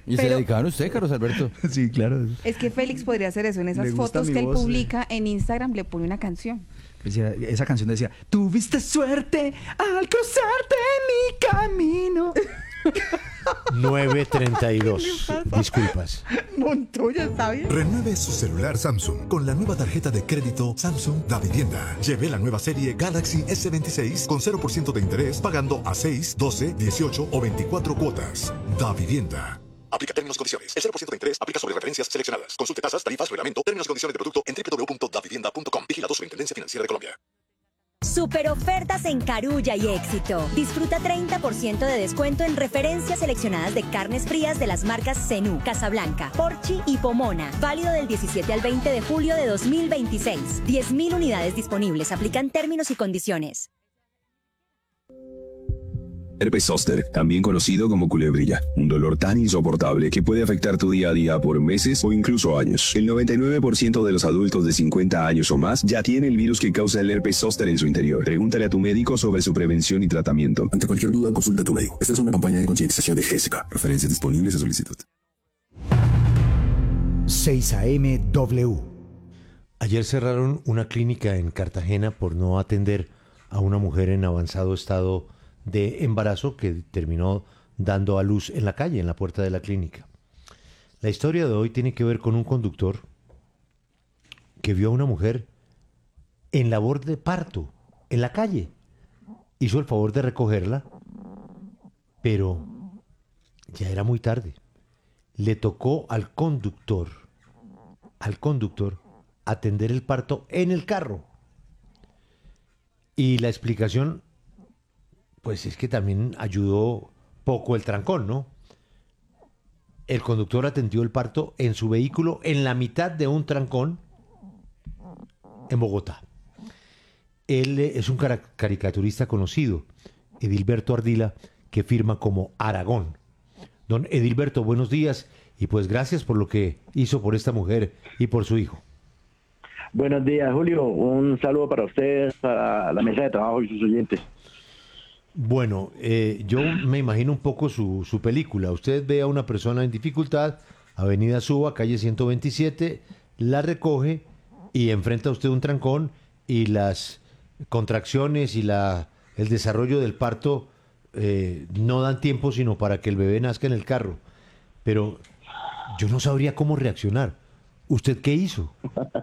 ¿Y se Pero dedicaban a usted, Carlos Alberto? Sí, claro. es que Félix podría hacer eso. En Le esas gusta fotos mi que él voz, publica en Instagram le pone una canción. Esa canción decía, tuviste suerte al cruzarte mi camino. 9:32. Disculpas. Montoya, ¿está bien? Renueve su celular Samsung con la nueva tarjeta de crédito Samsung Da Vivienda. Lleve la nueva serie Galaxy S26 con 0% de interés pagando a 6, 12, 18 o 24 cuotas. Da Vivienda. Aplica términos y condiciones. El 0% de interés aplica sobre referencias seleccionadas. Consulte tasas, tarifas, reglamento, términos y condiciones de producto en www.davivienda.com. Vigilado Superintendencia Financiera de Colombia. Super ofertas en Carulla y Éxito. Disfruta 30% de descuento en referencias seleccionadas de carnes frías de las marcas Zenú, Casablanca, Porchi y Pomona. Válido del 17 al 20 de julio de 2026. 10.000 unidades disponibles. Aplican términos y condiciones. Herpes zóster, también conocido como culebrilla, un dolor tan insoportable que puede afectar tu día a día por meses o incluso años. El 99% de los adultos de 50 años o más ya tiene el virus que causa el herpes zóster en su interior. Pregúntale a tu médico sobre su prevención y tratamiento. Ante cualquier duda, consulta a tu médico. Esta es una campaña de concientización de Jessica. Referencias disponibles a solicitud. 6 AM W. Ayer cerraron una clínica en Cartagena por no atender a una mujer en avanzado estado de embarazo que terminó dando a luz en la calle, en la puerta de la clínica. La historia de hoy tiene que ver con un conductor que vio a una mujer en labor de parto, en la calle. Hizo el favor de recogerla, pero ya era muy tarde. Le tocó al conductor, atender el parto en el carro. Y la explicación, pues es que también ayudó poco el trancón, ¿no? El conductor atendió el parto en su vehículo en la mitad de un trancón en Bogotá. Él es un caricaturista conocido, Edilberto Ardila, que firma como Aragón. Don Edilberto, buenos días y pues gracias por lo que hizo por esta mujer y por su hijo. Buenos días, Julio. Un saludo para ustedes, para la mesa de trabajo y sus oyentes. Bueno, yo me imagino un poco su película. Usted ve a una persona en dificultad, Avenida Suba, calle 127, la recoge y enfrenta a usted un trancón y las contracciones y el desarrollo del parto no dan tiempo sino para que el bebé nazca en el carro. Pero yo no sabría cómo reaccionar. ¿Usted qué hizo?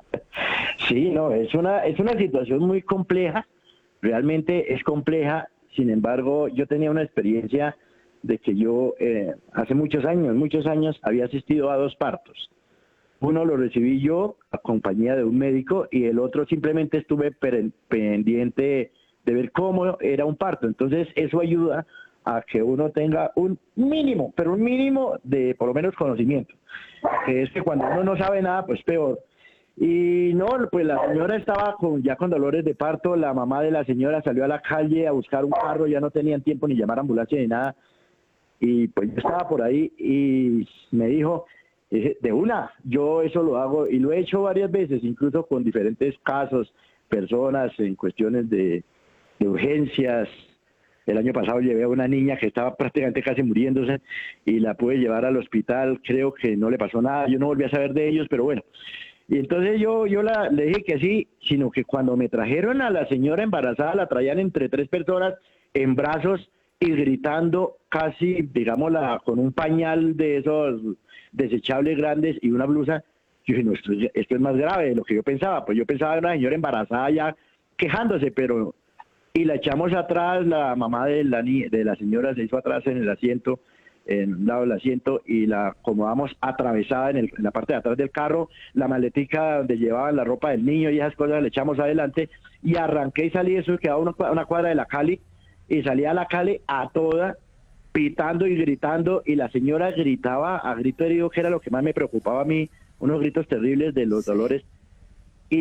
Sí, no, es una situación muy compleja. Realmente es compleja. Sin embargo, yo tenía una experiencia de que yo hace muchos años había asistido a 2 partos. Uno lo recibí yo a compañía de un médico y el otro simplemente estuve pendiente de ver cómo era un parto. Entonces eso ayuda a que uno tenga un mínimo de por lo menos conocimiento. Que es que cuando uno no sabe nada, pues peor. Y no, pues la señora estaba ya con dolores de parto, la mamá de la señora salió a la calle a buscar un carro, ya no tenían tiempo ni llamar a ambulancia ni nada, y pues yo estaba por ahí y me dijo, de una, yo eso lo hago y lo he hecho varias veces, incluso con diferentes casos, personas en cuestiones de urgencias. El año pasado llevé a una niña que estaba prácticamente casi muriéndose y la pude llevar al hospital, creo que no le pasó nada, yo no volví a saber de ellos, pero bueno. Y entonces yo le dije que sí, sino que cuando me trajeron a la señora embarazada, la traían entre 3 personas en brazos y gritando casi, digámosla, con un pañal de esos desechables grandes y una blusa. Yo dije, no, esto es más grave de lo que yo pensaba. Pues yo pensaba en una señora embarazada ya quejándose, pero... Y la echamos atrás, la mamá de la señora se hizo atrás en el asiento, en un lado del asiento, y la acomodamos atravesada en la parte de atrás del carro, la maletica donde llevaban la ropa del niño y esas cosas le echamos adelante, y arranqué y salí, eso quedaba una cuadra de la Cali, y salí a la Cali a toda, pitando y gritando, y la señora gritaba a grito herido, que era lo que más me preocupaba a mí, unos gritos terribles de los dolores, y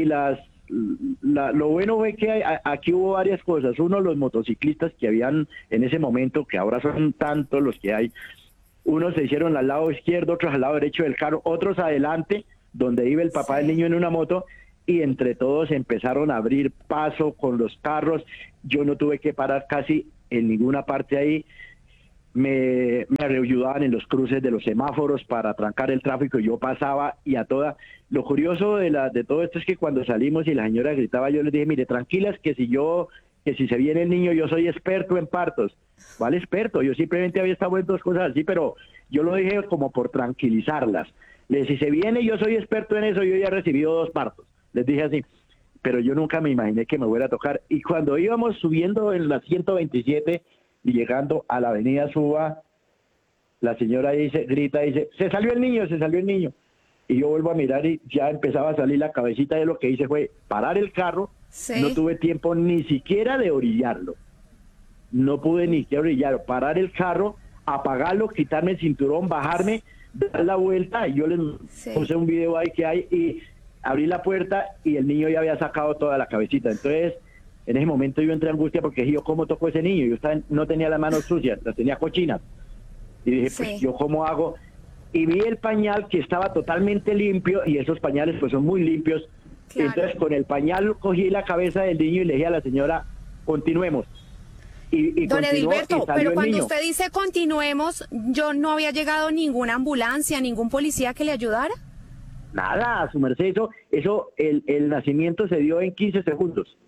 lo bueno fue que aquí hubo varias cosas. Uno, los motociclistas que habían en ese momento, que ahora son tantos los que hay, unos se hicieron al lado izquierdo, otros al lado derecho del carro, otros adelante, donde iba el papá del niño en una moto, y entre todos empezaron a abrir paso con los carros. Yo no tuve que parar casi en ninguna parte ahí. me ayudaban en los cruces de los semáforos para trancar el tráfico, yo pasaba y a toda. Lo curioso de todo esto es que cuando salimos y la señora gritaba, yo les dije, mire, tranquilas que si se viene el niño, yo soy experto en partos. ¿Vale? Experto, yo simplemente había estado en dos cosas así, pero yo lo dije como por tranquilizarlas. Les dije, si se viene, yo soy experto en eso, yo ya he recibido 2 partos. Les dije así, pero yo nunca me imaginé que me fuera a tocar. Y cuando íbamos subiendo en la 127 y llegando a la avenida Suba, la señora grita, dice, se salió el niño. Y yo vuelvo a mirar y ya empezaba a salir la cabecita. De lo que hice fue parar el carro. Sí. No tuve tiempo ni siquiera de orillarlo. No pude ni siquiera orillarlo. Parar el carro, apagarlo, quitarme el cinturón, bajarme, dar la vuelta. Y yo les puse un video ahí que hay y abrí la puerta y el niño ya había sacado toda la cabecita. Entonces, en ese momento yo entré en angustia porque dije, yo cómo toco ese niño. No tenía las manos sucias, las tenía cochinas. Y dije, pues yo cómo hago. Y vi el pañal que estaba totalmente limpio y esos pañales pues son muy limpios. Claro. Entonces con el pañal cogí la cabeza del niño y le dije a la señora, continuemos. Y Don Edilberto, pero cuando niño. usted dice continuemos, ¿yo no había llegado ninguna ambulancia, ningún policía que le ayudara? Nada, su merced, eso el nacimiento se dio en 15 segundos.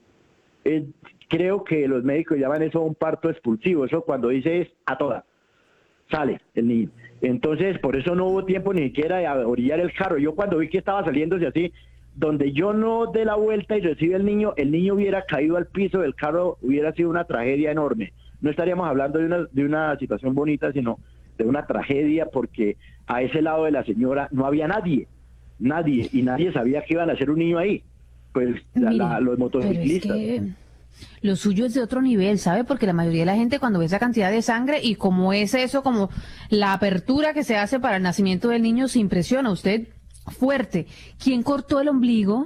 Creo que los médicos llaman eso un parto expulsivo, eso cuando dice es a toda, sale el niño. Entonces, por eso no hubo tiempo ni siquiera de orillar el carro. Yo cuando vi que estaba saliéndose así, donde yo no dé la vuelta y recibe el niño hubiera caído al piso del carro, hubiera sido una tragedia enorme. No estaríamos hablando de una situación bonita, sino de una tragedia, porque a ese lado de la señora no había nadie, y nadie sabía que iban a hacer un niño ahí. Pues los motociclistas. Pero es que lo suyo es de otro nivel, ¿sabe? Porque la mayoría de la gente cuando ve esa cantidad de sangre y como es eso, como la apertura que se hace para el nacimiento del niño, se impresiona. Usted, fuerte. ¿Quién cortó el ombligo?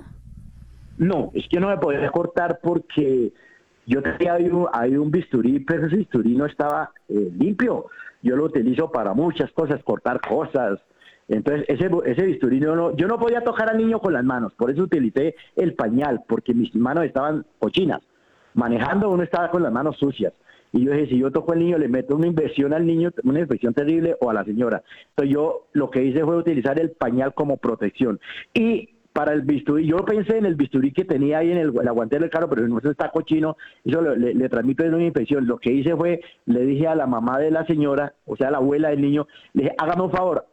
No, es que no me podía cortar porque yo tenía ahí un bisturí, pero ese bisturí no estaba limpio. Yo lo utilizo para muchas cosas, cortar cosas. Entonces, ese bisturí yo no podía tocar al niño con las manos, por eso utilicé el pañal, porque mis manos estaban cochinas. Manejando uno estaba con las manos sucias. Y yo dije, si yo toco al niño, le meto una infección al niño, una infección terrible, o a la señora. Entonces yo lo que hice fue utilizar el pañal como protección. Y para el bisturí, yo pensé en el bisturí que tenía ahí en el guantero del carro, pero no, eso está cochino, eso le transmite una infección. Lo que hice fue, le dije a la mamá de la señora, o sea, a la abuela del niño, le dije, hágame un favor.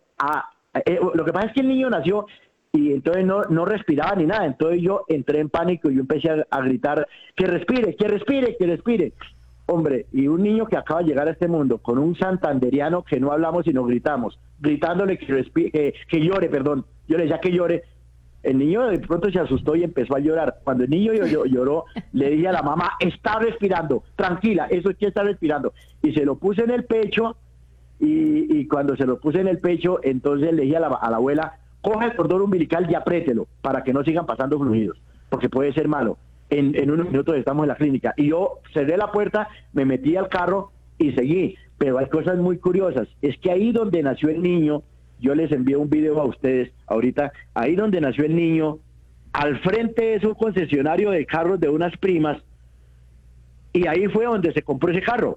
Lo que pasa es que el niño nació y entonces no respiraba ni nada. Entonces yo entré en pánico y yo empecé a gritar, que respire, que respire, que respire. Hombre, y un niño que acaba de llegar a este mundo con un santanderiano que no hablamos sino gritamos, gritándole que llore, perdón. Yo le decía que llore. El niño de pronto se asustó y empezó a llorar. Cuando el niño lloró, le dije a la mamá, está respirando, tranquila, eso es que está respirando. Y se lo puse en el pecho y cuando se lo puse en el pecho, entonces le dije a la abuela, coja el cordón umbilical y apriételo para que no sigan pasando fluidos, porque puede ser malo. En unos minutos estamos en la clínica. Y yo cerré la puerta, me metí al carro y seguí. Pero hay cosas muy curiosas. Es que ahí donde nació el niño, yo les envío un video a ustedes ahorita, ahí donde nació el niño, al frente es un concesionario de carros de unas primas, y ahí fue donde se compró ese carro.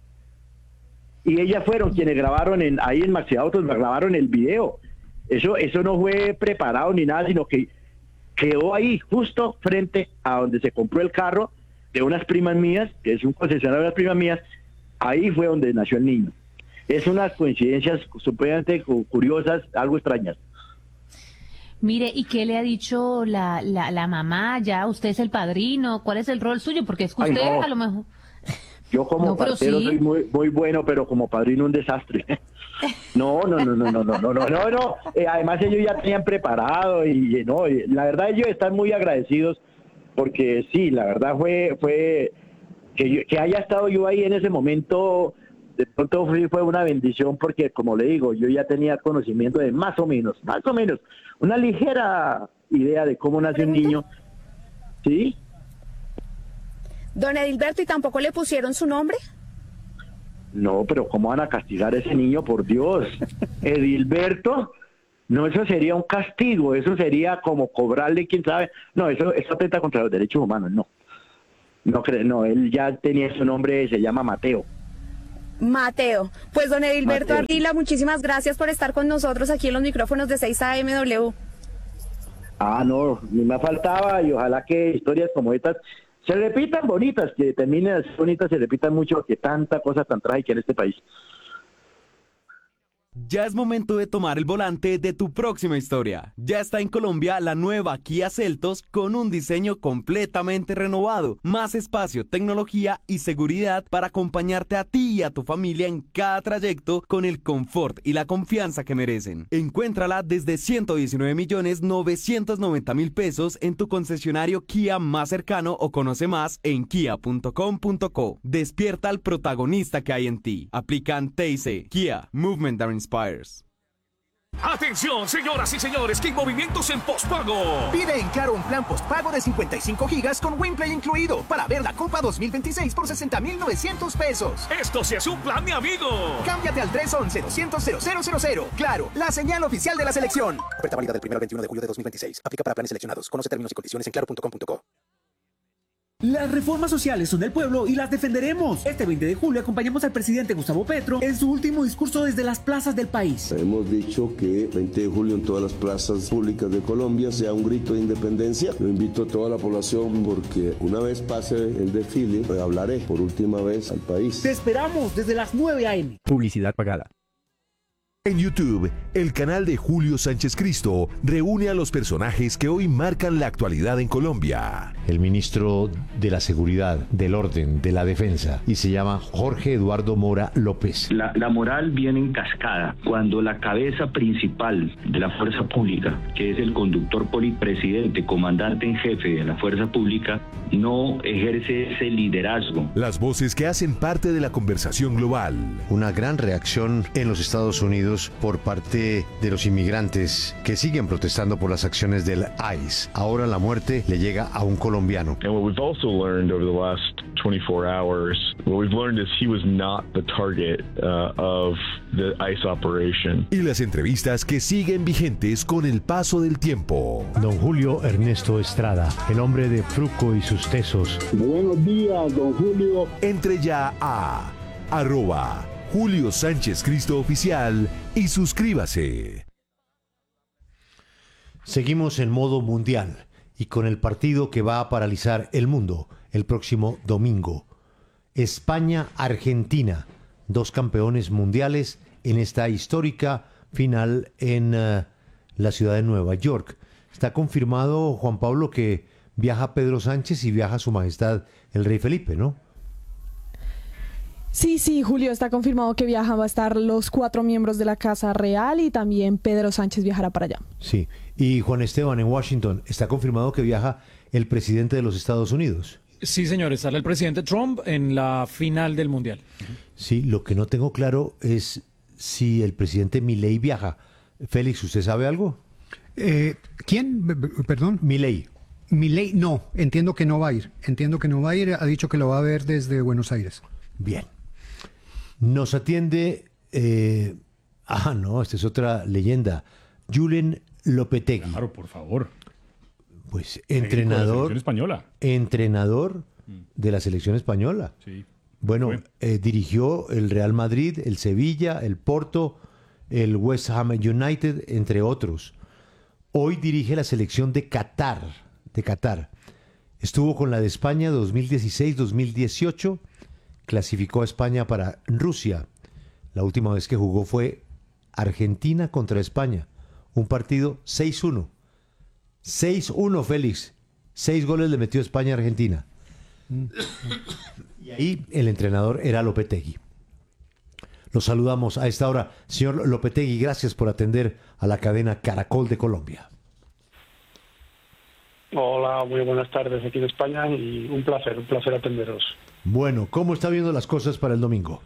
Y ellas fueron quienes grabaron ahí en Maxi Autos, grabaron el video. Eso no fue preparado ni nada, sino que quedó ahí, justo frente a donde se compró el carro de unas primas mías, que es un concesionario de unas primas mías, ahí fue donde nació el niño. Es unas coincidencias supremamente curiosas, algo extrañas. Mire, ¿y qué le ha dicho la mamá? Ya usted es el padrino, ¿cuál es el rol suyo? Porque es que usted a lo mejor... Yo como partero soy muy bueno, pero como padrino un desastre. No. Además ellos ya tenían preparado y la verdad ellos están muy agradecidos porque sí, la verdad fue que haya estado yo ahí en ese momento, de pronto fue una bendición porque como le digo, yo ya tenía conocimiento de más o menos, una ligera idea de cómo nace un niño, ¿sí? Don Edilberto, ¿y tampoco le pusieron su nombre? No, pero ¿cómo van a castigar a ese niño, por Dios? Edilberto, no, eso sería un castigo, eso sería como cobrarle, quién sabe. No, eso atenta contra los derechos humanos, no, él ya tenía su nombre, se llama Mateo. Mateo. Pues don Edilberto Mateo. Ardila, muchísimas gracias por estar con nosotros aquí en los micrófonos de 6 AMW. No, ni me faltaba, y ojalá que historias como estas se repitan bonitas, que terminen así bonitas, se repitan mucho, que tanta cosa tan trágica en este país. Ya es momento de tomar el volante de tu próxima historia. Ya está en Colombia la nueva Kia Seltos con un diseño completamente renovado, más espacio, tecnología y seguridad para acompañarte a ti y a tu familia en cada trayecto con el confort y la confianza que merecen. Encuéntrala desde 119.990.000 pesos en tu concesionario Kia más cercano o conoce más en kia.com.co. Despierta al protagonista que hay en ti. Aplican TIC. Kia, Movement that Inspires. Atención, señoras y señores, que hay movimientos en postpago. Pide en Claro un plan postpago de 55 gigas con WinPlay incluido para ver la Copa 2026 por 60.900 pesos. Esto sí es un plan, mi amigo. Cámbiate al 311-200-0000. Claro, la señal oficial de la selección. Oferta válida del 1 al 21 de julio de 2026. Aplica para planes seleccionados. Conoce términos y condiciones en claro.com.co. Las reformas sociales son del pueblo y las defenderemos. Este 20 de julio acompañamos al presidente Gustavo Petro en su último discurso desde las plazas del país. Hemos dicho que 20 de julio en todas las plazas públicas de Colombia sea un grito de independencia. Lo invito a toda la población porque una vez pase el desfile, hablaré por última vez al país. Te esperamos desde las 9 a.m. Publicidad pagada. En YouTube, el canal de Julio Sánchez Cristo reúne a los personajes que hoy marcan la actualidad en Colombia. El ministro de la Seguridad, del Orden, de la Defensa, y se llama Jorge Eduardo Mora López. La moral viene en cascada cuando la cabeza principal de la fuerza pública, que es el conductor presidente, comandante en jefe de la fuerza pública, no ejerce ese liderazgo. Las voces que hacen parte de la conversación global. Una gran reacción en los Estados Unidos por parte de los inmigrantes que siguen protestando por las acciones del ICE. Ahora la muerte le llega a un colombiano. And what we've also learned over the last 24 hours, what we've learned is he was not the target of the ICE operation. Y las entrevistas que siguen vigentes con el paso del tiempo. Don Julio Ernesto Estrada, el hombre de Fruco y sus tesos. Buenos días, don Julio. Entre ya a @Julio Sánchez Cristo Oficial y suscríbase. Seguimos en modo mundial y con el partido que va a paralizar el mundo el próximo domingo. España-Argentina, dos campeones mundiales en esta histórica final en la ciudad de Nueva York. Está confirmado, Juan Pablo, que viaja Pedro Sánchez y viaja Su Majestad el Rey Felipe, ¿no? Sí, Julio, está confirmado que viajan, va a estar los 4 miembros de la Casa Real y también Pedro Sánchez viajará para allá. Sí, y Juan Esteban, en Washington, está confirmado que viaja el presidente de los Estados Unidos. Sí, señor, estará el presidente Trump en la final del Mundial. Sí, lo que no tengo claro es si el presidente Milei viaja. Félix, ¿usted sabe algo? ¿Quién? Perdón. Milei. Milei, no, entiendo que no va a ir. Ha dicho que lo va a ver desde Buenos Aires. Bien. Nos atiende, esta es otra leyenda, Julen Lopetegui. Claro, por favor. Pues entrenador. De la selección española. Entrenador de la selección española. Sí. Bueno, dirigió el Real Madrid, el Sevilla, el Porto, el West Ham United, entre otros. Hoy dirige la selección de Qatar. Estuvo con la de España 2016-2018. Clasificó a España para Rusia. La última vez que jugó fue Argentina contra España. Un partido 6-1. 6-1, Félix. 6 goles le metió España a Argentina. Y ahí el entrenador era Lopetegui. Los saludamos a esta hora. Señor Lopetegui, gracias por atender a la cadena Caracol de Colombia. Hola, muy buenas tardes aquí en España y un placer atenderos. Bueno, ¿cómo está viendo las cosas para el domingo?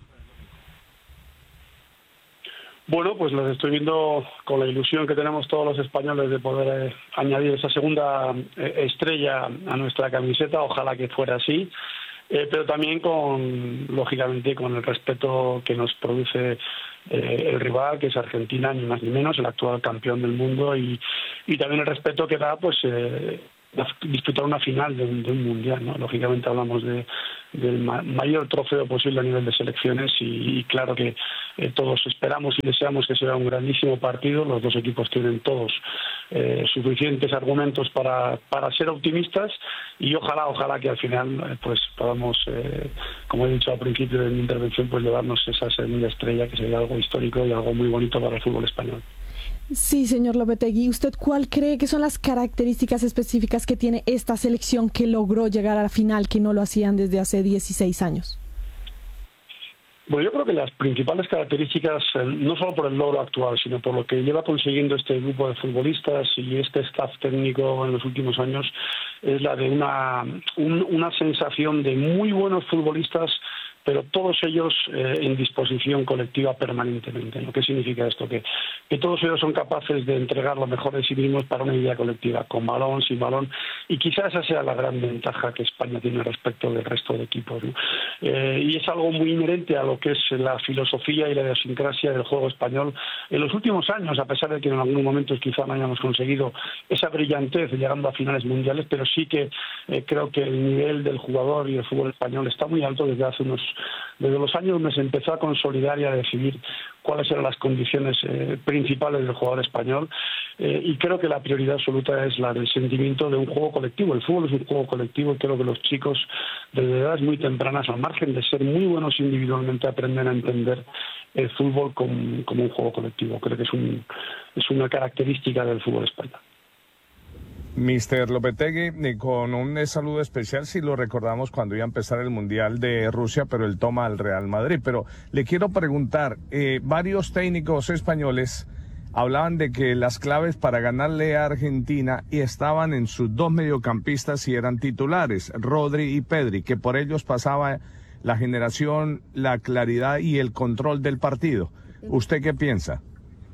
Bueno, pues las estoy viendo con la ilusión que tenemos todos los españoles de poder añadir esa segunda estrella a nuestra camiseta, ojalá que fuera así, pero también lógicamente con el respeto que nos produce el rival, que es Argentina, ni más ni menos, el actual campeón del mundo, y también el respeto que da disputar una final de un mundial, ¿no? Lógicamente hablamos del mayor trofeo posible a nivel de selecciones y claro que todos esperamos y deseamos que sea un grandísimo partido. Los dos equipos tienen todos suficientes argumentos para ser optimistas y ojalá que al final pues podamos, como he dicho al principio de mi intervención, pues llevarnos esa segunda estrella, que sería algo histórico y algo muy bonito para el fútbol español. Sí, señor Lopetegui, ¿usted cuál cree que son las características específicas que tiene esta selección que logró llegar a la final, que no lo hacían desde hace 16 años? Bueno, yo creo que las principales características, no solo por el logro actual, sino por lo que lleva consiguiendo este grupo de futbolistas y este staff técnico en los últimos años, es la de una sensación de muy buenos futbolistas, pero todos ellos en disposición colectiva permanentemente, ¿no? ¿Qué significa esto? Que todos ellos son capaces de entregar lo mejor de sí mismos para una idea colectiva, con balón, sin balón, y quizás esa sea la gran ventaja que España tiene respecto del resto de equipos, ¿no? Y es algo muy inherente a lo que es la filosofía y la idiosincrasia del juego español en los últimos años, a pesar de que en algunos momentos quizá no hayamos conseguido esa brillantez llegando a finales mundiales, pero sí que creo que el nivel del jugador y del fútbol español está muy alto desde los años donde se empezó a consolidar y a decidir cuáles eran las condiciones principales del jugador español, y creo que la prioridad absoluta es la del sentimiento de un juego colectivo. El fútbol es un juego colectivo y creo que los chicos desde edades muy tempranas, al margen de ser muy buenos individualmente, aprenden a entender el fútbol como un juego colectivo. Creo que es una característica del fútbol español. Mister Lopetegui, con un saludo especial, si lo recordamos cuando iba a empezar el Mundial de Rusia, pero él toma al Real Madrid. Pero le quiero preguntar, varios técnicos españoles hablaban de que las claves para ganarle a Argentina estaban en sus dos mediocampistas y eran titulares, Rodri y Pedri, que por ellos pasaba la generación, la claridad y el control del partido. ¿Usted qué piensa?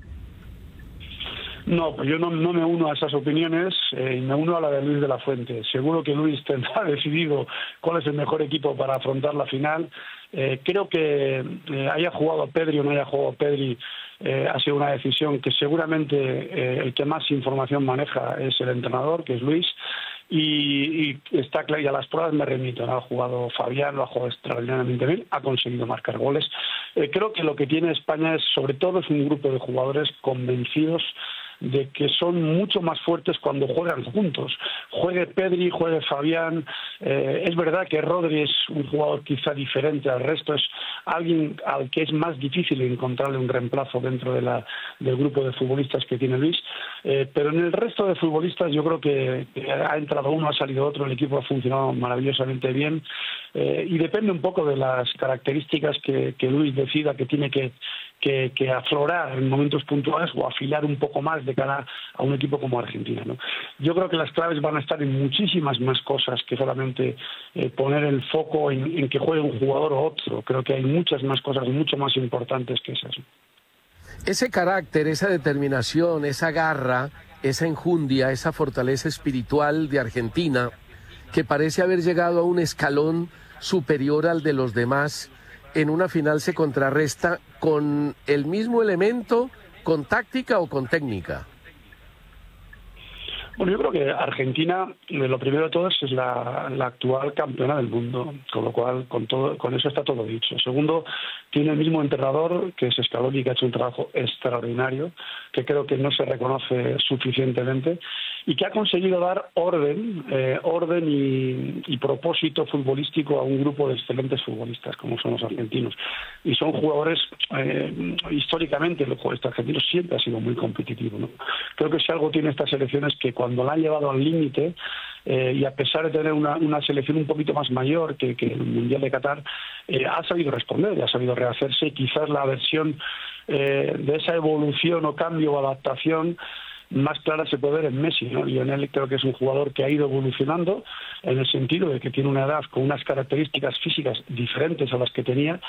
No, pues yo no me uno a esas opiniones, me uno a la de Luis de la Fuente. Seguro que Luis tendrá decidido cuál es el mejor equipo para afrontar la final. Creo que haya jugado Pedri o no haya jugado Pedri, ha sido una decisión que seguramente el que más información maneja es el entrenador, que es Luis. Y está claro, y a las pruebas me remito, ¿no? Ha jugado Fabián, lo ha jugado extraordinariamente bien, ha conseguido marcar goles. Creo que lo que tiene España es, sobre todo, es un grupo de jugadores convencidos de que son mucho más fuertes cuando juegan juntos. Juegue Pedri, juegue Fabián. Es verdad que Rodri es un jugador quizá diferente al resto, es alguien al que es más difícil encontrarle un reemplazo dentro del grupo de futbolistas que tiene Luis, pero en el resto de futbolistas yo creo que ha entrado uno, ha salido otro, el equipo ha funcionado maravillosamente bien, y depende un poco de las características que Luis decida que tiene que aflorar en momentos puntuales o afilar un poco más de cara a un equipo como Argentina, ¿no? Yo creo que las claves van a estar en muchísimas más cosas que solamente poner el foco en que juegue un jugador o otro. Creo que hay muchas más cosas mucho más importantes que esas. Ese carácter, esa determinación, esa garra, esa enjundia, esa fortaleza espiritual de Argentina, que parece haber llegado a un escalón superior al de los demás, en una final se contrarresta con el mismo elemento, con táctica o con técnica. Bueno, yo creo que Argentina, lo primero de todo, es la actual campeona del mundo, con lo cual con eso está todo dicho. Segundo, tiene el mismo entrenador, que es Scaloni, que ha hecho un trabajo extraordinario, que creo que no se reconoce suficientemente, y que ha conseguido dar orden y propósito futbolístico a un grupo de excelentes futbolistas, como son los argentinos. Y son jugadores, históricamente, el futbolista argentino siempre ha sido muy competitivo, ¿no? Creo que si algo tiene esta selección es que cuando la han llevado al límite, y a pesar de tener una selección un poquito más mayor que el Mundial de Qatar, ha sabido responder, ha sabido rehacerse, y quizás la versión de esa evolución o cambio o adaptación más clara se puede ver en Messi, ¿no? Lionel creo que es un jugador que ha ido evolucionando en el sentido de que tiene una edad con unas características físicas diferentes a las que tenía,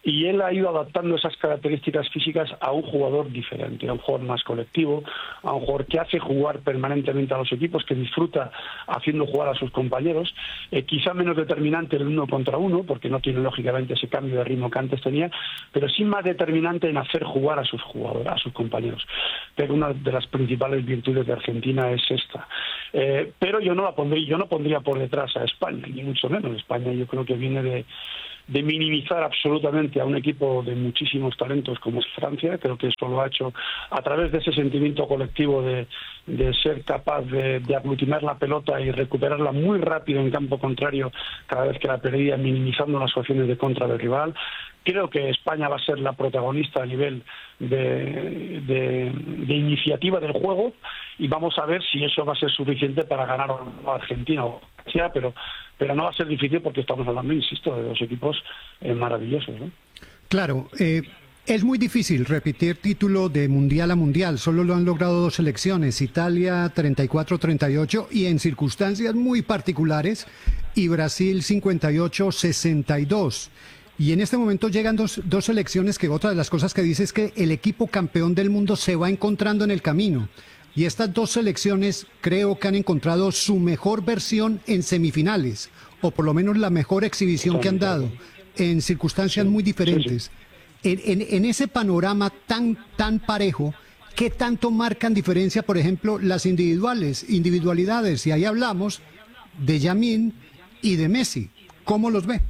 y él ha ido adaptando esas características físicas a un jugador diferente, a un jugador más colectivo, a un jugador que hace jugar permanentemente a los equipos, que disfruta haciendo jugar a sus compañeros, quizá menos determinante en el 1 contra 1, porque no tiene lógicamente ese cambio de ritmo que antes tenía, pero sí más determinante en hacer jugar a sus jugadores, a sus compañeros. Pero una de las principales virtudes de Argentina es esta. Pero yo no pondría por detrás a España, ni mucho menos. España yo creo que viene de minimizar absolutamente a un equipo de muchísimos talentos como es Francia. Creo que eso lo ha hecho a través de ese sentimiento colectivo de ser capaz de aglutinar la pelota y recuperarla muy rápido en campo contrario cada vez que la perdía, minimizando las opciones de contra del rival. Creo que España va a ser la protagonista a nivel de iniciativa del juego, y vamos a ver si eso va a ser suficiente para ganar a Argentina o sea, pero no va a ser difícil porque estamos hablando, insisto, de dos equipos maravillosos, ¿no? Claro, es muy difícil repetir título de mundial a mundial. Solo lo han logrado 2 selecciones, Italia 34-38 y en circunstancias muy particulares, y Brasil 58-62. Y en este momento llegan dos selecciones que otra de las cosas que dice es que el equipo campeón del mundo se va encontrando en el camino. Y estas 2 selecciones creo que han encontrado su mejor versión en semifinales, o por lo menos la mejor exhibición que han dado, en circunstancias muy diferentes. En ese panorama tan parejo, ¿qué tanto marcan diferencia, por ejemplo, las individualidades? Y ahí hablamos de Yamín y de Messi. ¿Cómo los ve?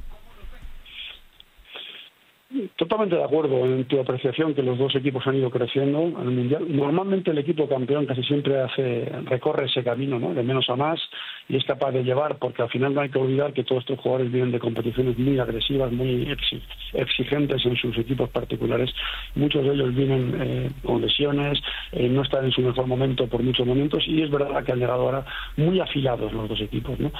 Totalmente de acuerdo en tu apreciación, que los dos equipos han ido creciendo en el Mundial. Normalmente el equipo campeón casi siempre recorre ese camino, ¿no?, de menos a más, y es capaz de llevar, porque al final no hay que olvidar que todos estos jugadores vienen de competiciones muy agresivas, muy exigentes en sus equipos particulares. Muchos de ellos vienen con lesiones, no están en su mejor momento por muchos momentos, y es verdad que han llegado ahora muy afilados los dos equipos, ¿no?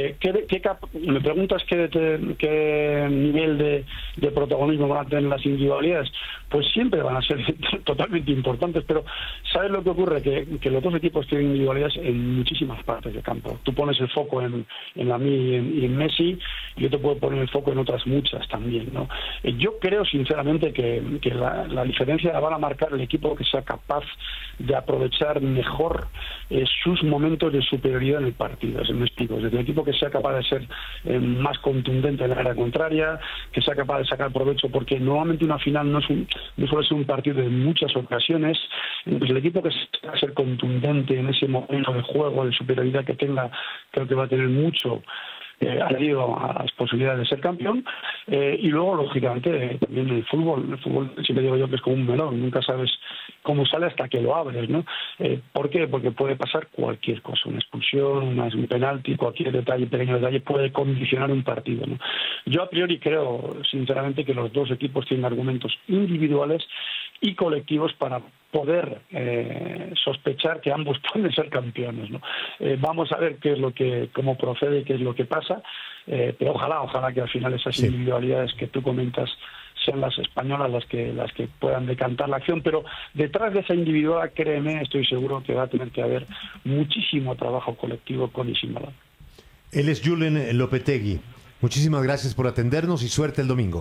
Me preguntas qué nivel de protagonismo van a tener las individualidades. Pues siempre van a ser totalmente importantes, pero ¿sabes lo que ocurre? Que los dos equipos tienen individualidades en muchísimas partes del campo. Tú pones el foco en Lamine y en Messi, y yo te puedo poner el foco en otras muchas también, ¿no? Yo creo sinceramente que la diferencia la van a marcar el equipo que sea capaz de aprovechar mejor sus momentos de superioridad en el partido. Me explico. Es decir, el equipo que sea capaz de ser más contundente en la área contraria, que sea capaz de sacar provecho, porque normalmente una final no suele ser un partido de muchas ocasiones. Entonces el equipo que sea ser contundente en ese momento de juego, de superioridad que tenga, creo que va a tener mucho añadido a las posibilidades de ser campeón. Y luego, lógicamente, también el fútbol siempre digo yo que es como un melón, nunca sabes cómo sale hasta que lo abres, ¿no? ¿Por qué? Porque puede pasar cualquier cosa, una expulsión, un penalti, cualquier pequeño detalle puede condicionar un partido, ¿no? Yo a priori creo, sinceramente, que los dos equipos tienen argumentos individuales y colectivos para poder sospechar que ambos pueden ser campeones, ¿no? Vamos a ver cómo procede y qué es lo que pasa, pero ojalá que al final esas individualidades que tú comentas sean las españolas las que puedan decantar la acción, pero detrás de esa individual, créeme, estoy seguro que va a tener que haber muchísimo trabajo colectivo con y sin balón. Él es Julen Lopetegui. Muchísimas gracias por atendernos y suerte el domingo.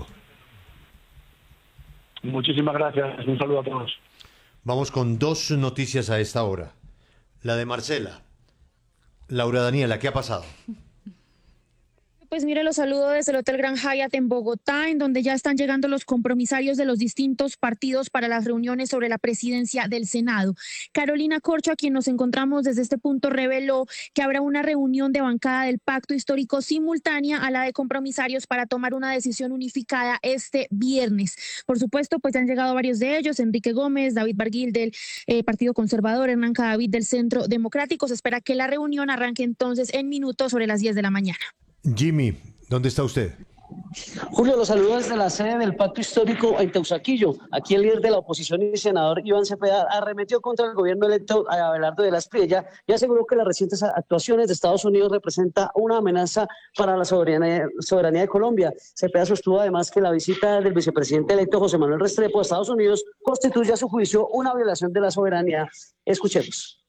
Muchísimas gracias, un saludo a todos. Vamos con 2 noticias a esta hora. La de Marcela. Laura Daniela, ¿qué ha pasado? Pues mire, los saludo desde el Hotel Grand Hyatt en Bogotá, en donde ya están llegando los compromisarios de los distintos partidos para las reuniones sobre la presidencia del Senado. Carolina Corcho, a quien nos encontramos desde este punto, reveló que habrá una reunión de bancada del Pacto Histórico simultánea a la de compromisarios para tomar una decisión unificada este viernes. Por supuesto, pues han llegado varios de ellos: Enrique Gómez, David Barguil del Partido Conservador, Hernán Cadavid del Centro Democrático. Se espera que la reunión arranque entonces en minutos sobre las 10 de la mañana. Jimmy, ¿dónde está usted? Julio, los saludo desde la sede del Pacto Histórico en Teusaquillo. Aquí el líder de la oposición y senador Iván Cepeda arremetió contra el gobierno electo Abelardo de la Espriella y aseguró que las recientes actuaciones de Estados Unidos representan una amenaza para la soberanía de Colombia. Cepeda sostuvo además que la visita del vicepresidente electo José Manuel Restrepo a Estados Unidos constituye a su juicio una violación de la soberanía. Escuchemos.